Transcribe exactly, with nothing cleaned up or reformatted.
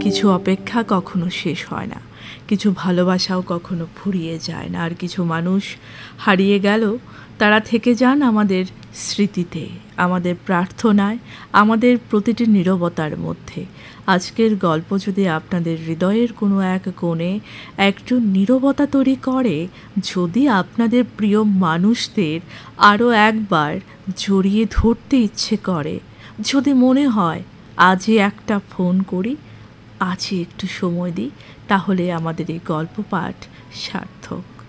কিছু অপেক্ষা কখনো শেষ হয় না, কিছু ভালোবাসাও কখনো ফুরিয়ে যায় না, আর কিছু মানুষ হারিয়ে গেল তারা থেকে যান আমাদের স্মৃতিতে, আমাদের প্রার্থনায়, আমাদের প্রতিটি নীরবতার মধ্যে। আজকের গল্প যদি আপনাদের হৃদয়ের কোনো এক কোণে একটু নীরবতা তৈরি করে, যদি আপনাদের প্রিয় মানুষদের আরও একবার জড়িয়ে ধরতে ইচ্ছে করে, যদি মনে হয় আজই একটা ফোন করি, আজই একটু সময় দিই, তাহলে আমাদের এই গল্প পাঠ সার্থক।